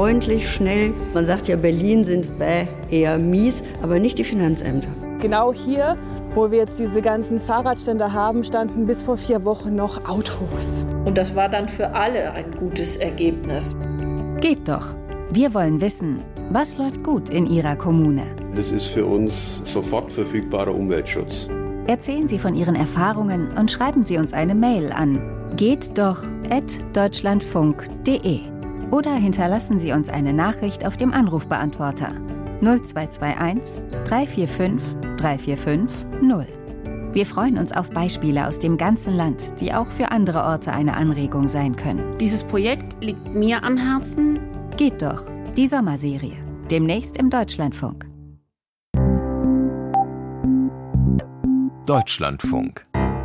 freundlich, schnell. Man sagt ja, Berlin sind eher mies, aber nicht die Finanzämter. Genau hier, wo wir jetzt diese ganzen Fahrradständer haben, standen bis vor 4 Wochen noch Autos. Und das war dann für alle ein gutes Ergebnis. Geht doch. Wir wollen wissen, was läuft gut in Ihrer Kommune. Das ist für uns sofort verfügbarer Umweltschutz. Erzählen Sie von Ihren Erfahrungen und schreiben Sie uns eine Mail an gehtdoch@deutschlandfunk.de oder hinterlassen Sie uns eine Nachricht auf dem Anrufbeantworter 0221 345 345 0. Wir freuen uns auf Beispiele aus dem ganzen Land, die auch für andere Orte eine Anregung sein können. Dieses Projekt liegt mir am Herzen. Geht doch, die Sommerserie. Demnächst im Deutschlandfunk. Deutschlandfunk.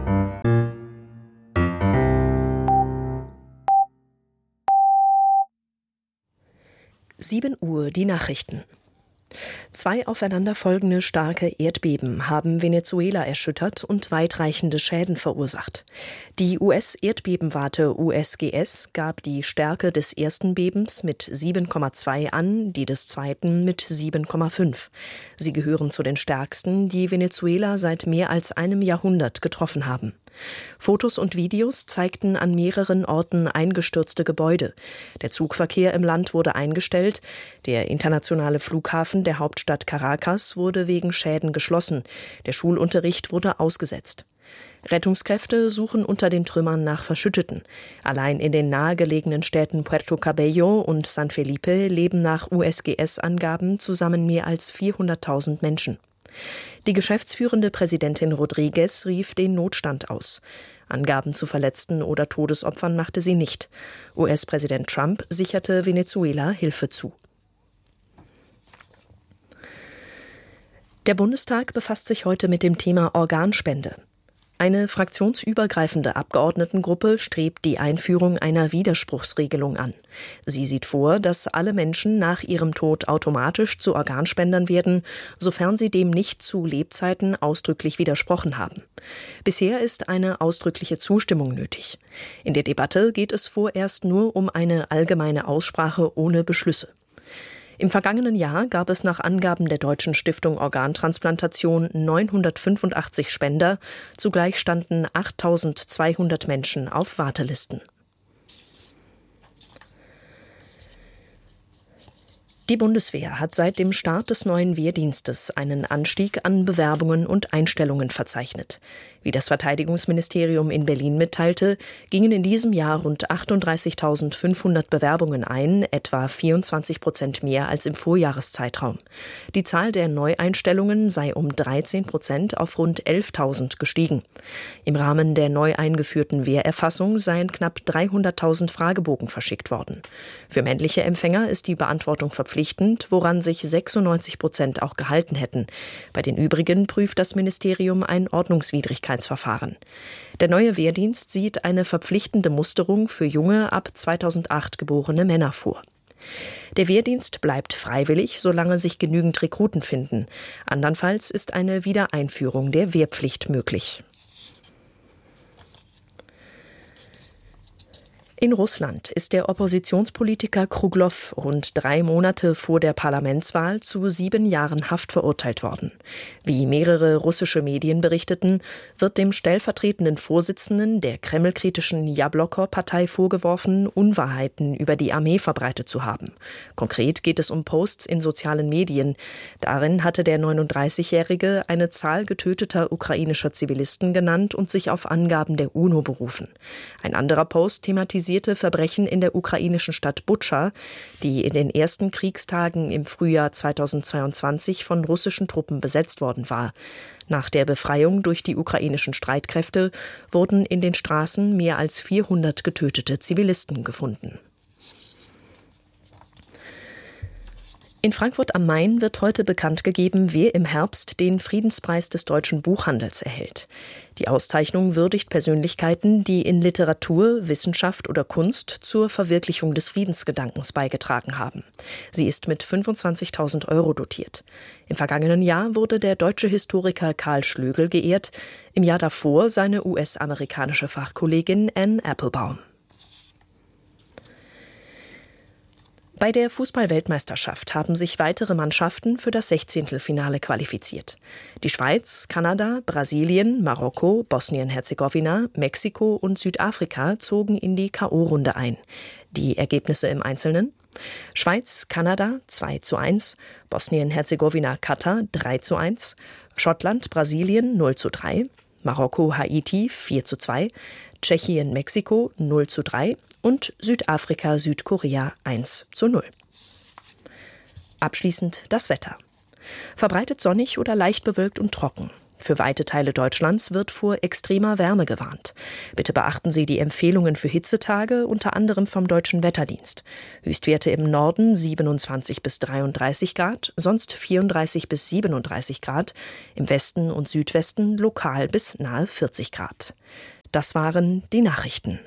Uhr, die Nachrichten. 2 aufeinanderfolgende starke Erdbeben haben Venezuela erschüttert und weitreichende Schäden verursacht. Die US-Erdbebenwarte USGS gab die Stärke des ersten Bebens mit 7,2 an, die des zweiten mit 7,5. Sie gehören zu den stärksten, die Venezuela seit mehr als einem Jahrhundert getroffen haben. Fotos und Videos zeigten an mehreren Orten eingestürzte Gebäude. Der Zugverkehr im Land wurde eingestellt. Der internationale Flughafen der Hauptstadt Caracas wurde wegen Schäden geschlossen. Der Schulunterricht wurde ausgesetzt. Rettungskräfte suchen unter den Trümmern nach Verschütteten. Allein in den nahegelegenen Städten Puerto Cabello und San Felipe leben nach USGS-Angaben zusammen mehr als 400.000 Menschen. Die geschäftsführende Präsidentin Rodriguez rief den Notstand aus. Angaben zu Verletzten oder Todesopfern machte sie nicht. US-Präsident Trump sicherte Venezuela Hilfe zu. Der Bundestag befasst sich heute mit dem Thema Organspende. Eine fraktionsübergreifende Abgeordnetengruppe strebt die Einführung einer Widerspruchsregelung an. Sie sieht vor, dass alle Menschen nach ihrem Tod automatisch zu Organspendern werden, sofern sie dem nicht zu Lebzeiten ausdrücklich widersprochen haben. Bisher ist eine ausdrückliche Zustimmung nötig. In der Debatte geht es vorerst nur um eine allgemeine Aussprache ohne Beschlüsse. Im vergangenen Jahr gab es nach Angaben der Deutschen Stiftung Organtransplantation 985 Spender. Zugleich standen 8.200 Menschen auf Wartelisten. Die Bundeswehr hat seit dem Start des neuen Wehrdienstes einen Anstieg an Bewerbungen und Einstellungen verzeichnet. Wie das Verteidigungsministerium in Berlin mitteilte, gingen in diesem Jahr rund 38.500 Bewerbungen ein, etwa 24% mehr als im Vorjahreszeitraum. Die Zahl der Neueinstellungen sei um 13% auf rund 11.000 gestiegen. Im Rahmen der neu eingeführten Wehrerfassung seien knapp 300.000 Fragebogen verschickt worden. Für männliche Empfänger ist die Beantwortung verpflichtend, woran sich 96% auch gehalten hätten. Bei den übrigen prüft das Ministerium ein Ordnungswidrigkeitsverfahren. Der neue Wehrdienst sieht eine verpflichtende Musterung für junge, ab 2008 geborene Männer vor. Der Wehrdienst bleibt freiwillig, solange sich genügend Rekruten finden. Andernfalls ist eine Wiedereinführung der Wehrpflicht möglich. In Russland ist der Oppositionspolitiker Kruglow rund 3 Monate vor der Parlamentswahl zu 7 Jahren Haft verurteilt worden. Wie mehrere russische Medien berichteten, wird dem stellvertretenden Vorsitzenden der kremlkritischen Jabloko-Partei vorgeworfen, Unwahrheiten über die Armee verbreitet zu haben. Konkret geht es um Posts in sozialen Medien. Darin hatte der 39-Jährige eine Zahl getöteter ukrainischer Zivilisten genannt und sich auf Angaben der UNO berufen. Ein anderer Post thematisierte Verbrechen in der ukrainischen Stadt Butscha, die in den ersten Kriegstagen im Frühjahr 2022 von russischen Truppen besetzt worden war. Nach der Befreiung durch die ukrainischen Streitkräfte wurden in den Straßen mehr als 400 getötete Zivilisten gefunden. In Frankfurt am Main wird heute bekannt gegeben, wer im Herbst den Friedenspreis des deutschen Buchhandels erhält. Die Auszeichnung würdigt Persönlichkeiten, die in Literatur, Wissenschaft oder Kunst zur Verwirklichung des Friedensgedankens beigetragen haben. Sie ist mit 25.000 € dotiert. Im vergangenen Jahr wurde der deutsche Historiker Karl Schlögel geehrt, im Jahr davor seine US-amerikanische Fachkollegin Anne Applebaum. Bei der Fußball-Weltmeisterschaft haben sich weitere Mannschaften für das 16. qualifiziert. Die Schweiz, Kanada, Brasilien, Marokko, Bosnien-Herzegowina, Mexiko und Südafrika zogen in die K.O.-Runde ein. Die Ergebnisse im Einzelnen: Schweiz, Kanada 2:1, Bosnien-Herzegowina, Katar 3:1, Schottland, Brasilien 0:3, Marokko, Haiti 4:2, Tschechien, Mexiko 0:3 und Südafrika, Südkorea 1:0. Abschließend das Wetter. Verbreitet sonnig oder leicht bewölkt und trocken. Für weite Teile Deutschlands wird vor extremer Wärme gewarnt. Bitte beachten Sie die Empfehlungen für Hitzetage, unter anderem vom Deutschen Wetterdienst. Höchstwerte im Norden 27 bis 33 Grad, sonst 34 bis 37 Grad, im Westen und Südwesten lokal bis nahe 40 Grad. Das waren die Nachrichten.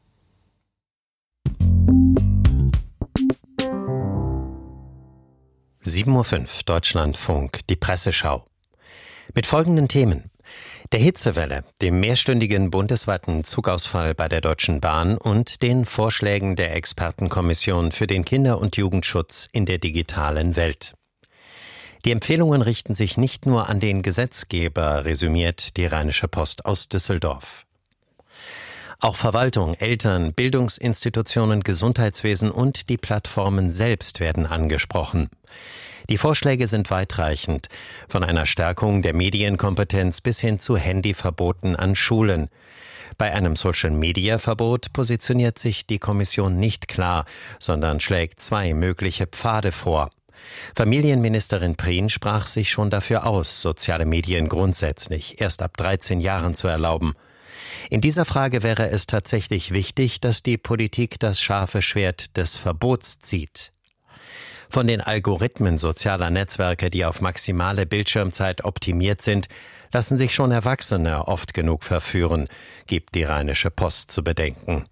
(7:05 Uhr) Deutschlandfunk, die Presseschau. Mit folgenden Themen: der Hitzewelle, dem mehrstündigen bundesweiten Zugausfall bei der Deutschen Bahn und den Vorschlägen der Expertenkommission für den Kinder- und Jugendschutz in der digitalen Welt. Die Empfehlungen richten sich nicht nur an den Gesetzgeber, resümiert die Rheinische Post aus Düsseldorf. Auch Verwaltung, Eltern, Bildungsinstitutionen, Gesundheitswesen und die Plattformen selbst werden angesprochen. Die Vorschläge sind weitreichend, von einer Stärkung der Medienkompetenz bis hin zu Handyverboten an Schulen. Bei einem Social-Media-Verbot positioniert sich die Kommission nicht klar, sondern schlägt 2 mögliche Pfade vor. Familienministerin Prien sprach sich schon dafür aus, soziale Medien grundsätzlich erst ab 13 Jahren zu erlauben. In dieser Frage wäre es tatsächlich wichtig, dass die Politik das scharfe Schwert des Verbots zieht. Von den Algorithmen sozialer Netzwerke, die auf maximale Bildschirmzeit optimiert sind, lassen sich schon Erwachsene oft genug verführen, gibt die Rheinische Post zu bedenken.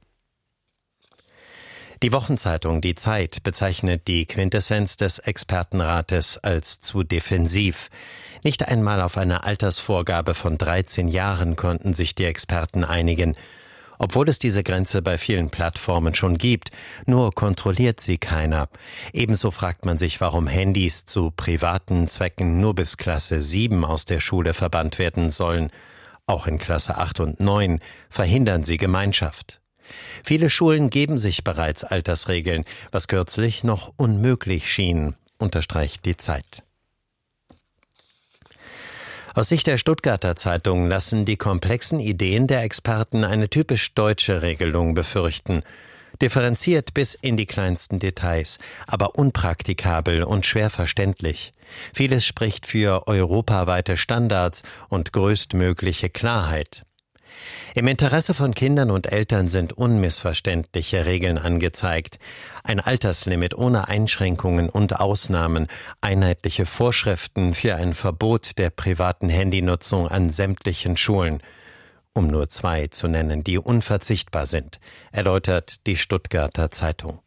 Die Wochenzeitung Die Zeit bezeichnet die Quintessenz des Expertenrates als zu defensiv. Nicht einmal auf eine Altersvorgabe von 13 Jahren konnten sich die Experten einigen. Obwohl es diese Grenze bei vielen Plattformen schon gibt, nur kontrolliert sie keiner. Ebenso fragt man sich, warum Handys zu privaten Zwecken nur bis Klasse 7 aus der Schule verbannt werden sollen. Auch in Klasse 8 und 9 verhindern sie Gemeinschaft. Viele Schulen geben sich bereits Altersregeln, was kürzlich noch unmöglich schien, unterstreicht die Zeit. Aus Sicht der Stuttgarter Zeitung lassen die komplexen Ideen der Experten eine typisch deutsche Regelung befürchten. Differenziert bis in die kleinsten Details, aber unpraktikabel und schwer verständlich. Vieles spricht für europaweite Standards und größtmögliche Klarheit. Im Interesse von Kindern und Eltern sind unmissverständliche Regeln angezeigt. Ein Alterslimit ohne Einschränkungen und Ausnahmen, einheitliche Vorschriften für ein Verbot der privaten Handynutzung an sämtlichen Schulen, um nur 2 zu nennen, die unverzichtbar sind, erläutert die Stuttgarter Zeitung.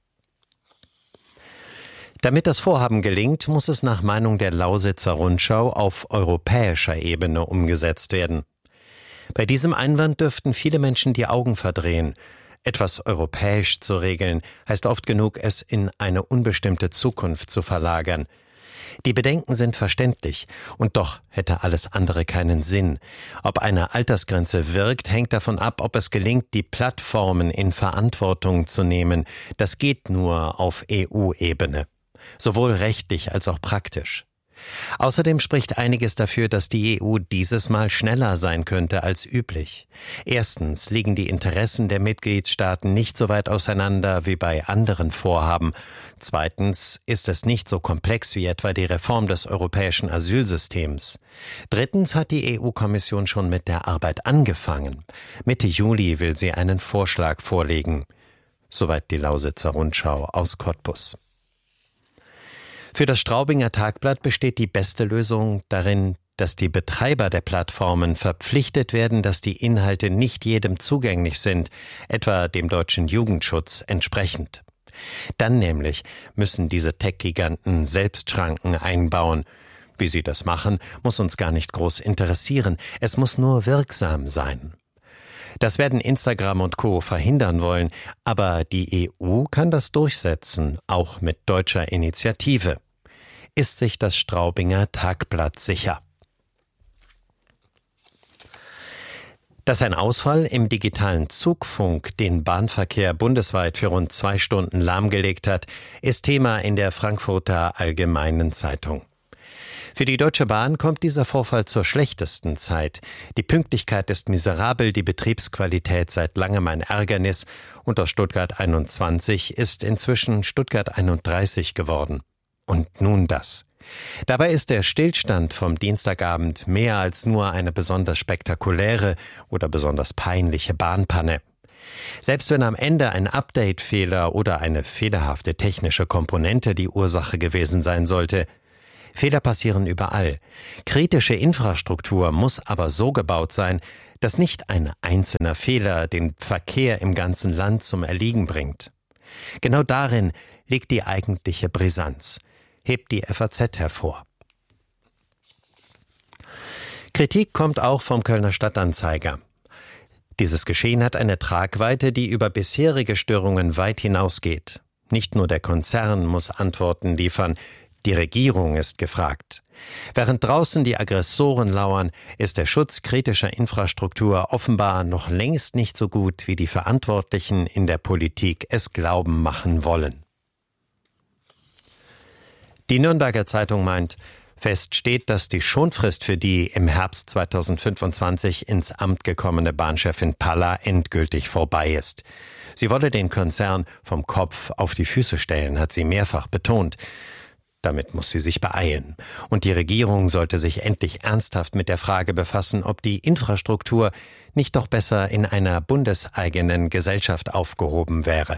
Damit das Vorhaben gelingt, muss es nach Meinung der Lausitzer Rundschau auf europäischer Ebene umgesetzt werden. Bei diesem Einwand dürften viele Menschen die Augen verdrehen. Etwas europäisch zu regeln, heißt oft genug, es in eine unbestimmte Zukunft zu verlagern. Die Bedenken sind verständlich, und doch hätte alles andere keinen Sinn. Ob eine Altersgrenze wirkt, hängt davon ab, ob es gelingt, die Plattformen in Verantwortung zu nehmen. Das geht nur auf EU-Ebene, sowohl rechtlich als auch praktisch. Außerdem spricht einiges dafür, dass die EU dieses Mal schneller sein könnte als üblich. Erstens liegen die Interessen der Mitgliedstaaten nicht so weit auseinander wie bei anderen Vorhaben. Zweitens ist es nicht so komplex wie etwa die Reform des europäischen Asylsystems. Drittens hat die EU-Kommission schon mit der Arbeit angefangen. Mitte Juli will sie einen Vorschlag vorlegen. Soweit die Lausitzer Rundschau aus Cottbus. Für das Straubinger Tagblatt besteht die beste Lösung darin, dass die Betreiber der Plattformen verpflichtet werden, dass die Inhalte nicht jedem zugänglich sind, etwa dem deutschen Jugendschutz entsprechend. Dann nämlich müssen diese Tech-Giganten selbst Schranken einbauen. Wie sie das machen, muss uns gar nicht groß interessieren. Es muss nur wirksam sein. Das werden Instagram und Co. verhindern wollen, aber die EU kann das durchsetzen, auch mit deutscher Initiative. Ist sich das Straubinger Tagblatt sicher? Dass ein Ausfall im digitalen Zugfunk den Bahnverkehr bundesweit für rund 2 Stunden lahmgelegt hat, ist Thema in der Frankfurter Allgemeinen Zeitung. Für die Deutsche Bahn kommt dieser Vorfall zur schlechtesten Zeit. Die Pünktlichkeit ist miserabel, die Betriebsqualität seit langem ein Ärgernis und aus Stuttgart 21 ist inzwischen Stuttgart 31 geworden. Und nun das. Dabei ist der Stillstand vom Dienstagabend mehr als nur eine besonders spektakuläre oder besonders peinliche Bahnpanne. Selbst wenn am Ende ein Update-Fehler oder eine fehlerhafte technische Komponente die Ursache gewesen sein sollte, Fehler passieren überall. Kritische Infrastruktur muss aber so gebaut sein, dass nicht ein einzelner Fehler den Verkehr im ganzen Land zum Erliegen bringt. Genau darin liegt die eigentliche Brisanz, hebt die FAZ hervor. Kritik kommt auch vom Kölner Stadtanzeiger. Dieses Geschehen hat eine Tragweite, die über bisherige Störungen weit hinausgeht. Nicht nur der Konzern muss Antworten liefern, die Regierung ist gefragt. Während draußen die Aggressoren lauern, ist der Schutz kritischer Infrastruktur offenbar noch längst nicht so gut, wie die Verantwortlichen in der Politik es glauben machen wollen. Die Nürnberger Zeitung meint, fest steht, dass die Schonfrist für die im Herbst 2025 ins Amt gekommene Bahnchefin Palla endgültig vorbei ist. Sie wolle den Konzern vom Kopf auf die Füße stellen, hat sie mehrfach betont. Damit muss sie sich beeilen. Und die Regierung sollte sich endlich ernsthaft mit der Frage befassen, ob die Infrastruktur nicht doch besser in einer bundeseigenen Gesellschaft aufgehoben wäre.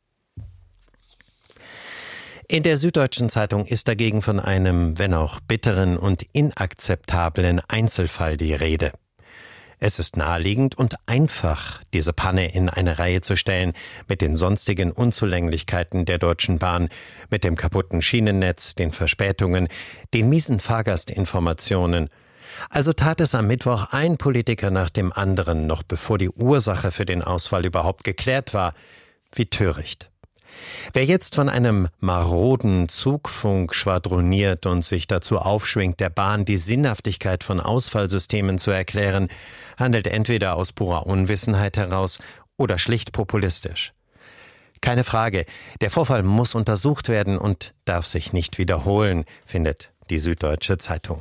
In der Süddeutschen Zeitung ist dagegen von einem, wenn auch bitteren und inakzeptablen Einzelfall die Rede. Es ist naheliegend und einfach, diese Panne in eine Reihe zu stellen mit den sonstigen Unzulänglichkeiten der Deutschen Bahn, mit dem kaputten Schienennetz, den Verspätungen, den miesen Fahrgastinformationen. Also tat es am Mittwoch ein Politiker nach dem anderen, noch bevor die Ursache für den Ausfall überhaupt geklärt war. Wie töricht. Wer jetzt von einem maroden Zugfunk schwadroniert und sich dazu aufschwingt, der Bahn die Sinnhaftigkeit von Ausfallsystemen zu erklären, handelt entweder aus purer Unwissenheit heraus oder schlicht populistisch. Keine Frage, der Vorfall muss untersucht werden und darf sich nicht wiederholen, findet die Süddeutsche Zeitung.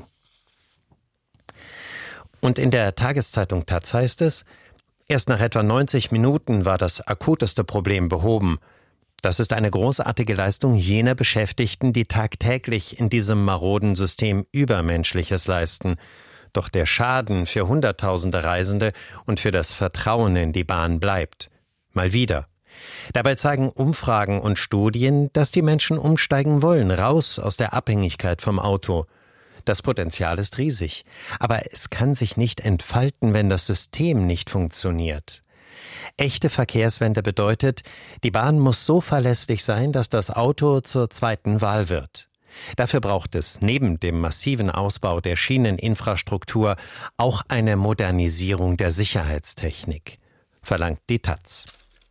Und in der Tageszeitung taz heißt es, erst nach etwa 90 Minuten war das akuteste Problem behoben. Das ist eine großartige Leistung jener Beschäftigten, die tagtäglich in diesem maroden System Übermenschliches leisten. Doch der Schaden für Hunderttausende Reisende und für das Vertrauen in die Bahn bleibt. Mal wieder. Dabei zeigen Umfragen und Studien, dass die Menschen umsteigen wollen, raus aus der Abhängigkeit vom Auto. Das Potenzial ist riesig, aber es kann sich nicht entfalten, wenn das System nicht funktioniert. Echte Verkehrswende bedeutet, die Bahn muss so verlässlich sein, dass das Auto zur zweiten Wahl wird. Dafür braucht es neben dem massiven Ausbau der Schieneninfrastruktur auch eine Modernisierung der Sicherheitstechnik, verlangt die taz.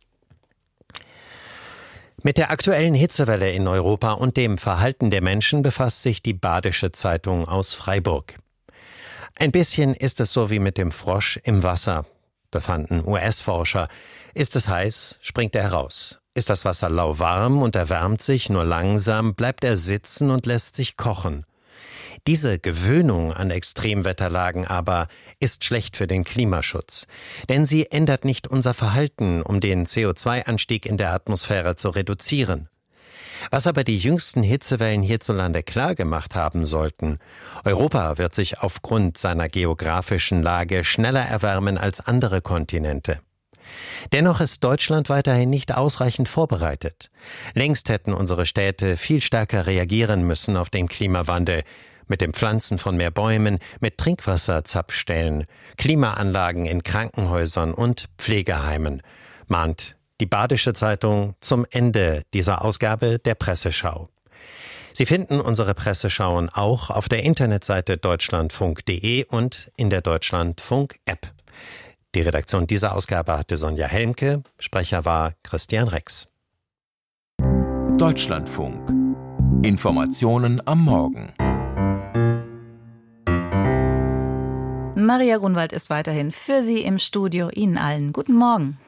Mit der aktuellen Hitzewelle in Europa und dem Verhalten der Menschen befasst sich die Badische Zeitung aus Freiburg. Ein bisschen ist es so wie mit dem Frosch im Wasser, befanden US-Forscher. Ist es heiß, springt er heraus. Ist das Wasser lauwarm und erwärmt sich nur langsam, bleibt er sitzen und lässt sich kochen. Diese Gewöhnung an Extremwetterlagen aber ist schlecht für den Klimaschutz. Denn sie ändert nicht unser Verhalten, um den CO2-Anstieg in der Atmosphäre zu reduzieren. Was aber die jüngsten Hitzewellen hierzulande klargemacht haben sollten: Europa wird sich aufgrund seiner geografischen Lage schneller erwärmen als andere Kontinente. Dennoch ist Deutschland weiterhin nicht ausreichend vorbereitet. Längst hätten unsere Städte viel stärker reagieren müssen auf den Klimawandel, mit dem Pflanzen von mehr Bäumen, mit Trinkwasserzapfstellen, Klimaanlagen in Krankenhäusern und Pflegeheimen, mahnt die Badische Zeitung zum Ende dieser Ausgabe der Presseschau. Sie finden unsere Presseschauen auch auf der Internetseite deutschlandfunk.de und in der Deutschlandfunk-App. Die Redaktion dieser Ausgabe hatte Sonja Helmke, Sprecher war Christian Rex. Deutschlandfunk. Informationen am Morgen. Maria Grunwald ist weiterhin für Sie im Studio. Ihnen allen guten Morgen.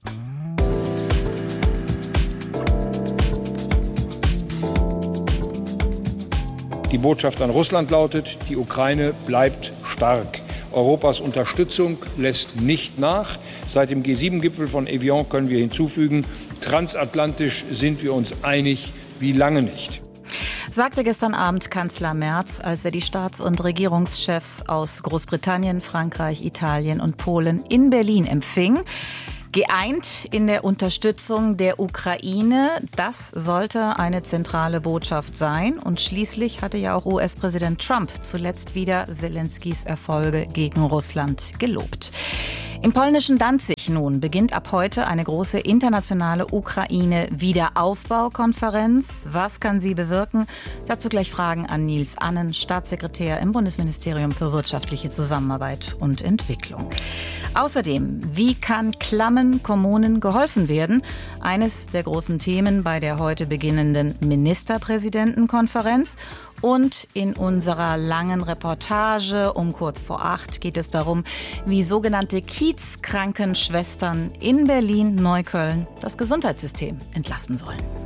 Die Botschaft an Russland lautet, die Ukraine bleibt stark. Europas Unterstützung lässt nicht nach. Seit dem G7-Gipfel von Evian können wir hinzufügen, transatlantisch sind wir uns einig wie lange nicht. Sagte gestern Abend Kanzler Merz, als er die Staats- und Regierungschefs aus Großbritannien, Frankreich, Italien und Polen in Berlin empfing. Geeint in der Unterstützung der Ukraine, das sollte eine zentrale Botschaft sein. Und schließlich hatte ja auch US-Präsident Trump zuletzt wieder Selenskys Erfolge gegen Russland gelobt. Im polnischen Danzig nun beginnt ab heute eine große internationale Ukraine-Wiederaufbaukonferenz. Was kann sie bewirken? Dazu gleich Fragen an Nils Annen, Staatssekretär im Bundesministerium für wirtschaftliche Zusammenarbeit und Entwicklung. Außerdem, wie kann klammen Kommunen geholfen werden? Eines der großen Themen bei der heute beginnenden Ministerpräsidentenkonferenz. Und in unserer langen Reportage um kurz vor 8 geht es darum, wie sogenannte Kiezkrankenschwestern in Berlin-Neukölln das Gesundheitssystem entlasten sollen.